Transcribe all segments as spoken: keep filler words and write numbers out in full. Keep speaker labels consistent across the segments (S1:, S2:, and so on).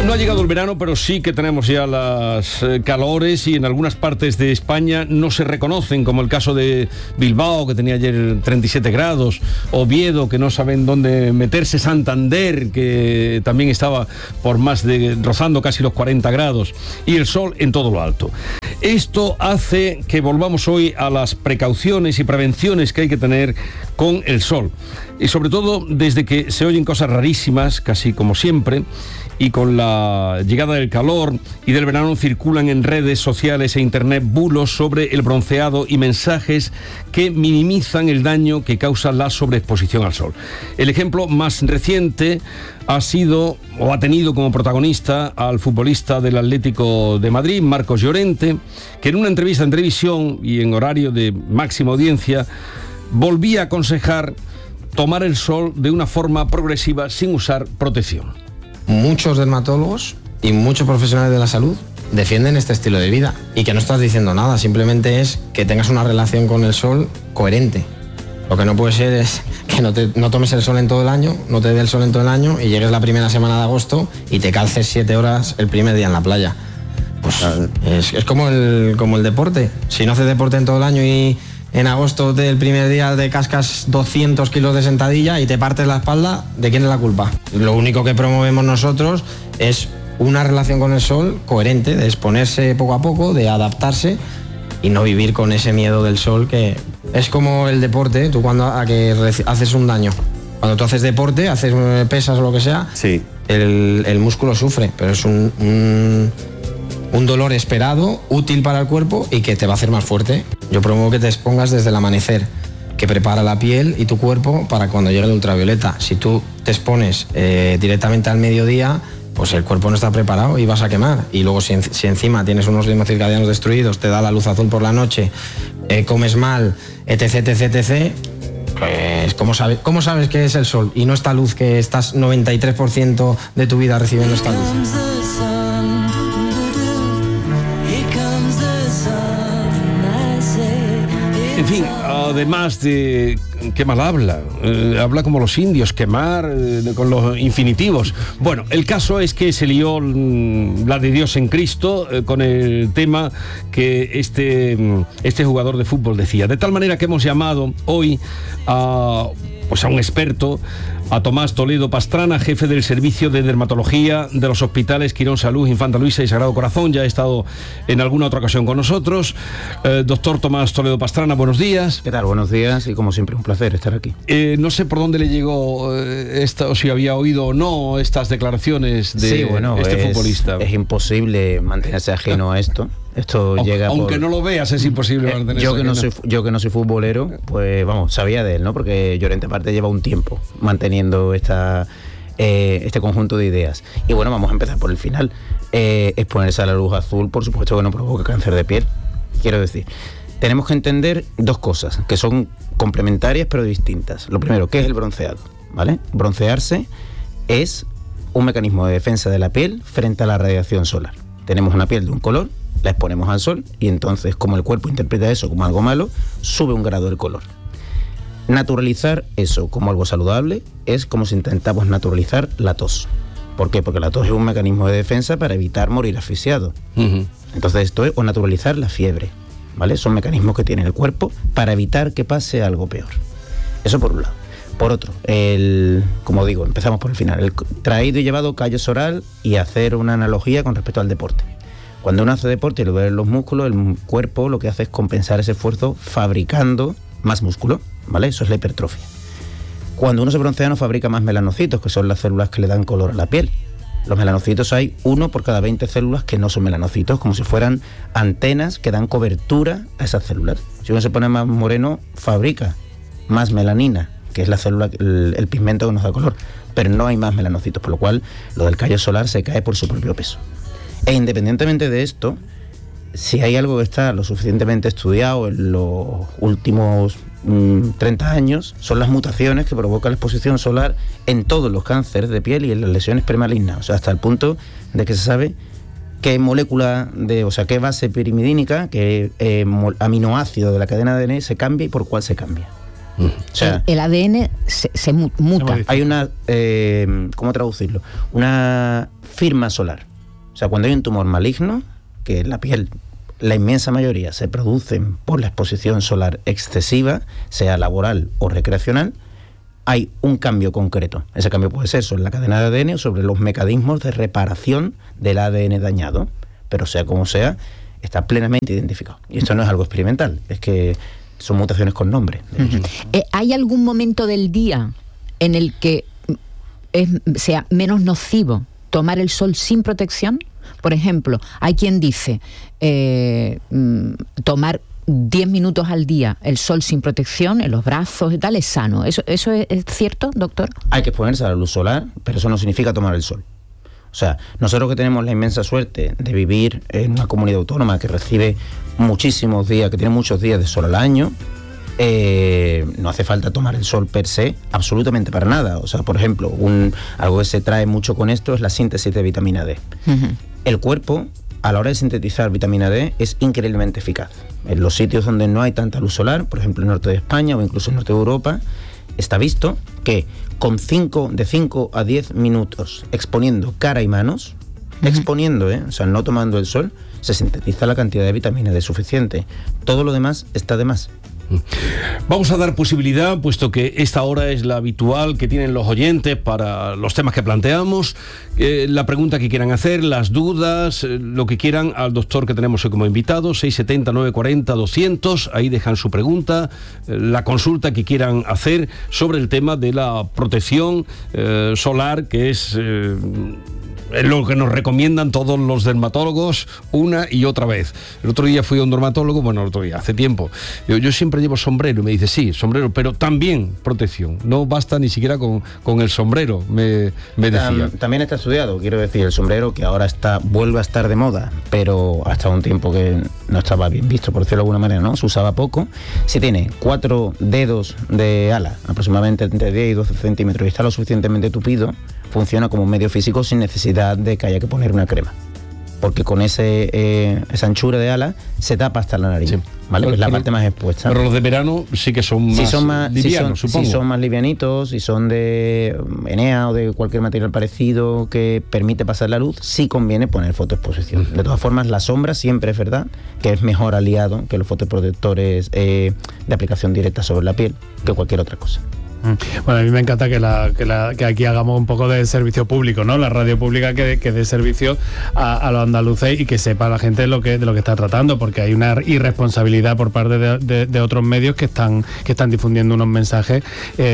S1: No ha llegado el verano, pero sí que tenemos ya las eh, calores, y en algunas partes de España no se reconocen, como el caso de Bilbao, que tenía ayer treinta y siete grados, Oviedo, que no saben dónde meterse, Santander, que también estaba por más de rozando casi los cuarenta grados, y el sol en todo lo alto. Esto hace que volvamos hoy a las precauciones y prevenciones que hay que tener con el sol, y sobre todo desde que se oyen cosas rarísimas, casi como siempre, y con la llegada del calor y del verano circulan en redes sociales e internet bulos sobre el bronceado y mensajes que minimizan el daño que causa la sobreexposición al sol. El ejemplo más reciente ha sido, o ha tenido como protagonista, al futbolista del Atlético de Madrid, Marcos Llorente, que en una entrevista en televisión y en horario de máxima audiencia volvía a aconsejar tomar el sol de una forma progresiva sin usar protección.
S2: Muchos dermatólogos y muchos profesionales de la salud defienden este estilo de vida, y que no estás diciendo nada, simplemente es que tengas una relación con el sol coherente. Lo que no puede ser es que no, te, no tomes el sol en todo el año, no te dé el sol en todo el año y llegues la primera semana de agosto y te calces siete horas el primer día en la playa. Pues es, es como, el, como el deporte. Si no haces deporte en todo el año y en agosto del primer día te cascas doscientos kilos de sentadilla y te partes la espalda, ¿de quién es la culpa? Lo único que promovemos nosotros es una relación con el sol coherente, de exponerse poco a poco, de adaptarse y no vivir con ese miedo del sol, que es como el deporte. Tú cuando a que haces un daño, cuando tú haces deporte, haces pesas o lo que sea,
S3: sí.
S2: el, el músculo sufre, pero es un, un, un dolor esperado, útil para el cuerpo y que te va a hacer más fuerte. Yo promuevo que te expongas desde el amanecer, que prepara la piel y tu cuerpo para cuando llegue el ultravioleta. Si tú te expones eh, directamente al mediodía, pues el cuerpo no está preparado y vas a quemar. Y luego si, en, si encima tienes unos ritmos circadianos destruidos, te da la luz azul por la noche, eh, comes mal, etc, etc, etc, pues ¿cómo sabes, ¿cómo sabes qué es el sol? Y no esta luz que estás noventa y tres por ciento de tu vida recibiendo esta luz.
S1: En fin, además de... qué mal habla, eh, habla como los indios, quemar, eh, con los infinitivos. Bueno, el caso es que se lió mm, la de Dios en Cristo eh, con el tema que este, este jugador de fútbol decía. De tal manera que hemos llamado hoy a, pues a un experto, a Tomás Toledo Pastrana, jefe del Servicio de Dermatología de los Hospitales Quirón Salud, Infanta Luisa y Sagrado Corazón. Ya ha estado en alguna otra ocasión con nosotros. Eh, doctor Tomás Toledo Pastrana, buenos días.
S4: ¿Qué tal? Buenos días, y como siempre un placer estar aquí.
S1: Eh, no sé por dónde le llegó eh, esta, o si había oído o no estas declaraciones de
S4: sí, bueno,
S1: este
S4: es,
S1: futbolista.
S4: Es imposible mantenerse ajeno a esto. Esto
S1: aunque,
S4: llega
S1: aunque
S4: por...
S1: no lo veas, es imposible mantenerse
S4: eh, yo que no
S1: ajeno.
S4: soy Yo que no soy futbolero, pues vamos, sabía de él, ¿no? Porque Llorente aparte lleva un tiempo manteniendo esta, eh, este conjunto de ideas. Y bueno, vamos a empezar por el final. Eh, exponerse a la luz azul, por supuesto que no provoca cáncer de piel. Quiero decir, tenemos que entender dos cosas que son complementarias pero distintas. Lo primero, ¿qué es el bronceado? ¿Vale? Broncearse es un mecanismo de defensa de la piel frente a la radiación solar. Tenemos una piel de un color, la exponemos al sol y entonces, como el cuerpo interpreta eso como algo malo, sube un grado el color. Naturalizar eso como algo saludable es como si intentamos naturalizar la tos. ¿Por qué? Porque la tos es un mecanismo de defensa para evitar morir asfixiado. Uh-huh. Entonces esto es o naturalizar la fiebre, ¿vale? Son mecanismos que tiene el cuerpo para evitar que pase algo peor. Eso por un lado. Por otro, el, como digo, empezamos por el final. El traído y llevado callos oral y hacer una analogía con respecto al deporte. Cuando uno hace deporte y lo duelen los músculos, el cuerpo lo que hace es compensar ese esfuerzo fabricando más músculo, ¿vale? Eso es la hipertrofia. Cuando uno se broncea no fabrica más melanocitos, que son las células que le dan color a la piel. Los melanocitos hay uno por cada veinte células que no son melanocitos, como si fueran antenas que dan cobertura a esas células. Si uno se pone más moreno, fabrica más melanina, que es la célula, el, el pigmento que nos da color, pero no hay más melanocitos, por lo cual lo del callo solar se cae por su propio peso. E independientemente de esto, si hay algo que está lo suficientemente estudiado en los últimos mmm, treinta años, son las mutaciones que provoca la exposición solar en todos los cánceres de piel y en las lesiones premalignas, o sea, hasta el punto de que se sabe qué molécula, de, o sea, qué base pirimidínica, qué eh, aminoácido de la cadena de A D N se cambia y por cuál se cambia. O sea,
S3: el, el A D N se, se muta.
S4: Hay una, eh, ¿cómo traducirlo? Una firma solar. O sea, cuando hay un tumor maligno, que en la piel, la inmensa mayoría se producen por la exposición solar excesiva, sea laboral o recreacional, hay un cambio concreto. Ese cambio puede ser sobre la cadena de A D N o sobre los mecanismos de reparación del A D N dañado, pero sea como sea, está plenamente identificado. Y esto no es algo experimental, es que son mutaciones con nombre.
S3: Uh-huh. Eh, ¿Hay algún momento del día en el que es, sea menos nocivo tomar el sol sin protección? Por ejemplo, hay quien dice eh, tomar diez minutos al día el sol sin protección en los brazos y tal es sano. ¿Eso, eso es, es cierto, doctor?
S4: Hay que exponerse a la luz solar, pero eso no significa tomar el sol. O sea, nosotros que tenemos la inmensa suerte de vivir en una comunidad autónoma que recibe muchísimos días, que tiene muchos días de sol al año, eh, no hace falta tomar el sol per se, absolutamente para nada. O sea, por ejemplo, un, algo que se trae mucho con esto es la síntesis de vitamina D. Uh-huh. El cuerpo, a la hora de sintetizar vitamina D, es increíblemente eficaz. En los sitios donde no hay tanta luz solar, por ejemplo, en el norte de España o incluso en el norte de Europa, está visto que con cinco, de cinco a diez minutos exponiendo cara y manos, uh-huh. exponiendo, ¿eh? O sea, no tomando el sol, se sintetiza la cantidad de vitamina D suficiente. Todo lo demás está de más.
S1: Vamos a dar posibilidad, puesto que esta hora es la habitual que tienen los oyentes para los temas que planteamos, eh, la pregunta que quieran hacer, las dudas, eh, lo que quieran al doctor que tenemos hoy como invitado, seis siete cero, nueve cuatro cero, doscientos, ahí dejan su pregunta, eh, la consulta que quieran hacer sobre el tema de la protección eh, solar, que es... Eh, es lo que nos recomiendan todos los dermatólogos una y otra vez. El otro día fui a un dermatólogo, bueno, el otro día, hace tiempo. Yo, yo siempre llevo sombrero y me dice, sí, sombrero, pero también protección. No basta ni siquiera con, con el sombrero, me, me decía.
S4: También está estudiado, quiero decir, el sombrero que ahora está vuelve a estar de moda, pero hasta un tiempo que no estaba bien visto, por decirlo de alguna manera, ¿no? Se usaba poco. Si tiene cuatro dedos de ala, aproximadamente entre diez y doce centímetros, y está lo suficientemente tupido, funciona como un medio físico sin necesidad de que haya que poner una crema, porque con ese eh, esa anchura de ala se tapa hasta la nariz, sí. ¿Vale? Pero, es la pero, parte más expuesta.
S1: Pero los de verano sí que son más,
S4: si son más
S1: livianos,
S4: si son,
S1: supongo.
S4: Si son más livianitos, si son de Enea o de cualquier material parecido que permite pasar la luz, sí conviene poner fotoexposición. Uh-huh. De todas formas, la sombra siempre es verdad que es mejor aliado que los fotoprotectores eh, de aplicación directa sobre la piel que cualquier otra cosa.
S5: Bueno, a mí me encanta que, la, que, la, que aquí hagamos un poco de servicio público, ¿no? La radio pública que, que dé servicio a, a los andaluces y que sepa la gente lo que, de lo que está tratando, porque hay una irresponsabilidad por parte de, de, de otros medios que están, que están difundiendo unos mensajes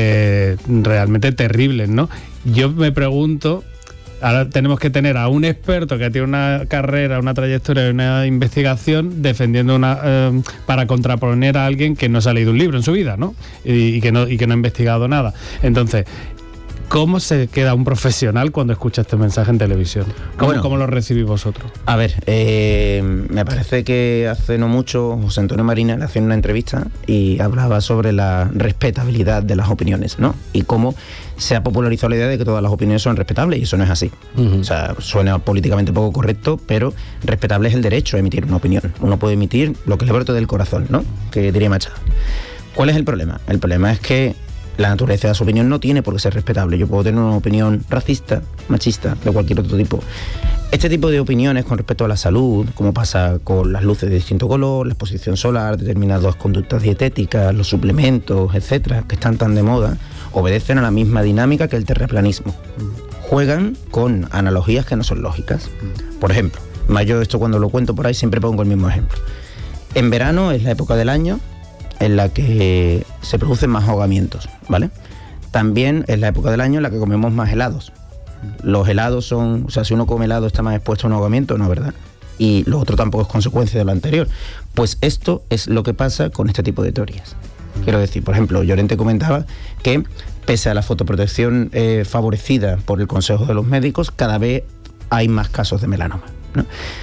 S5: eh, realmente terribles, ¿no? Yo me pregunto... Ahora tenemos que tener a un experto que tiene una carrera, una trayectoria, una investigación defendiendo una eh, para contraponer a alguien que no se ha leído un libro en su vida, ¿no? Y, y que no y que no ha investigado nada. Entonces, ¿cómo se queda un profesional cuando escucha este mensaje en televisión? ¿Cómo, bueno, ¿cómo lo recibís vosotros?
S4: A ver, eh, me parece que hace no mucho José Antonio Marina le hacía una entrevista y hablaba sobre la respetabilidad de las opiniones, ¿no? Y cómo se ha popularizado la idea de que todas las opiniones son respetables, y eso no es así. Uh-huh. O sea, suena políticamente poco correcto, pero respetable es el derecho a emitir una opinión. Uno puede emitir lo que le brote del corazón, ¿no? Que diría Machado. ¿Cuál es el problema? El problema es que la naturaleza de su opinión no tiene por qué ser respetable. Yo puedo tener una opinión racista, machista, de cualquier otro tipo. Este tipo de opiniones con respecto a la salud, como pasa con las luces de distinto color, la exposición solar, determinadas conductas dietéticas, los suplementos, etcétera, que están tan de moda, obedecen a la misma dinámica que el terraplanismo. Juegan con analogías que no son lógicas. Por ejemplo, yo esto cuando lo cuento por ahí siempre pongo el mismo ejemplo. En verano es la época del año en la que se producen más ahogamientos, ¿vale? También es la época del año en la que comemos más helados. Los helados son, o sea, si uno come helado está más expuesto a un ahogamiento, ¿no? ¿Verdad? Y lo otro tampoco es consecuencia de lo anterior. Pues esto es lo que pasa con este tipo de teorías. Quiero decir, por ejemplo, Llorente comentaba que pese a la fotoprotección eh, favorecida por el Consejo de los Médicos, cada vez hay más casos de melanoma, ¿no?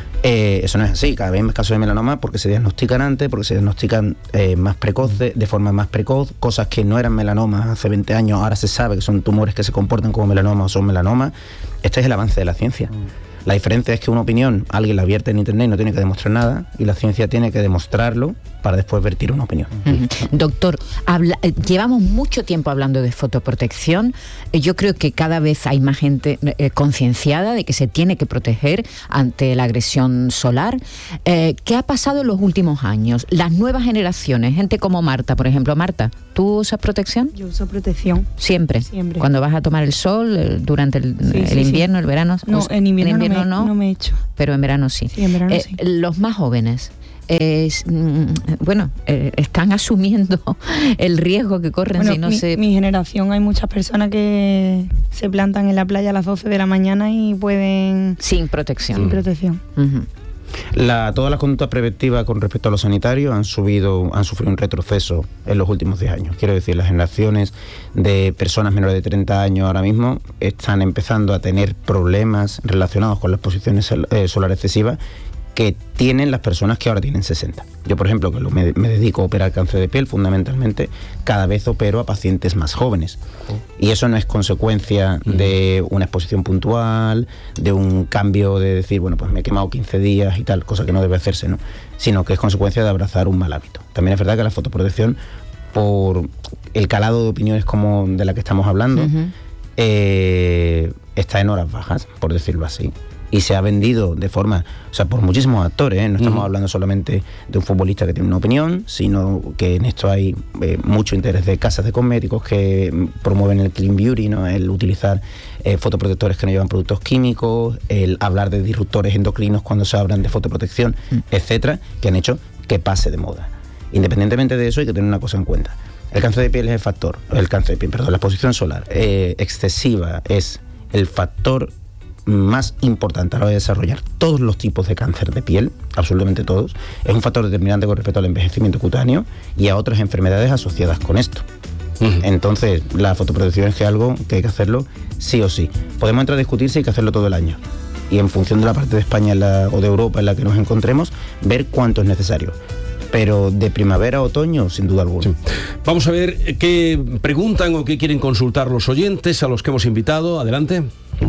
S4: Eh, eso no es así, cada vez hay más casos de melanoma porque se diagnostican antes, porque se diagnostican eh, más precoces, de forma más precoz, cosas que no eran melanomas hace veinte años, ahora se sabe que son tumores que se comportan como melanoma o son melanomas. Este es el avance de la ciencia. La diferencia es que una opinión alguien la vierte en internet y no tiene que demostrar nada, y la ciencia tiene que demostrarlo para después vertir una opinión.
S3: Uh-huh. Doctor, habla, eh, llevamos mucho tiempo hablando de fotoprotección. Eh, yo creo que cada vez hay más gente eh, concienciada de que se tiene que proteger ante la agresión solar. Eh, ¿Qué ha pasado en los últimos años? Las nuevas generaciones, gente como Marta, por ejemplo. Marta, ¿tú usas protección?
S6: Yo uso protección.
S3: ¿Siempre?
S6: Siempre.
S3: Cuando vas a tomar el sol, eh, durante el,
S6: Sí,
S3: el
S6: sí,
S3: invierno,
S6: sí.
S3: el verano.
S6: No, en invierno,
S3: en invierno
S6: no, me,
S3: no,
S6: no me he hecho.
S3: pero en verano sí.
S6: Sí, en verano
S3: Eh,
S6: sí.
S3: Los más jóvenes, eh, bueno, eh, están asumiendo el riesgo que corren
S6: Bueno,
S3: si no
S6: mi,
S3: se...
S6: mi generación, hay muchas personas que se plantan en la playa a las doce de la mañana y pueden...
S3: Sin protección.
S6: Sin protección.
S3: Uh-huh.
S4: La, todas las conductas preventivas con respecto a los sanitarios han subido, han sufrido un retroceso en los últimos diez años. Quiero decir, las generaciones de personas menores de treinta años ahora mismo están empezando a tener problemas relacionados con las exposiciones eh, solar excesivas que tienen las personas que ahora tienen sesenta. Yo, por ejemplo, que me, me dedico a operar cáncer de piel, fundamentalmente, cada vez opero a pacientes más jóvenes. Y eso no es consecuencia de una exposición puntual, de un cambio de decir, bueno, pues me he quemado quince días y tal, cosa que no debe hacerse, ¿no? Sino que es consecuencia de abrazar un mal hábito. También es verdad que la fotoprotección, por el calado de opiniones como de la que estamos hablando, uh-huh. eh, está en horas bajas, por decirlo así. Y se ha vendido de forma, o sea, por muchísimos actores, ¿eh? No estamos uh-huh. hablando solamente de un futbolista que tiene una opinión, sino que en esto hay eh, mucho interés de casas de cosméticos que promueven el clean beauty, ¿no? El utilizar eh, fotoprotectores que no llevan productos químicos, el hablar de disruptores endocrinos cuando se hablan de fotoprotección, uh-huh. etcétera, que han hecho que pase de moda. Independientemente de eso, hay que tener una cosa en cuenta. El cáncer de piel es el factor, el cáncer de piel, perdón, la exposición solar eh, excesiva es el factor más importante a la hora de desarrollar todos los tipos de cáncer de piel, absolutamente todos. Es un factor determinante con respecto al envejecimiento cutáneo y a otras enfermedades asociadas con esto. Uh-huh. Entonces, la fotoprotección es que algo que hay que hacerlo sí o sí. Podemos entrar a discutir si hay que hacerlo todo el año. Y en función de la parte de España en la, o de Europa en la que nos encontremos, ver cuánto es necesario. Pero de primavera a otoño, sin duda alguna. Sí.
S1: Vamos a ver qué preguntan o qué quieren consultar los oyentes a los que hemos invitado. Adelante.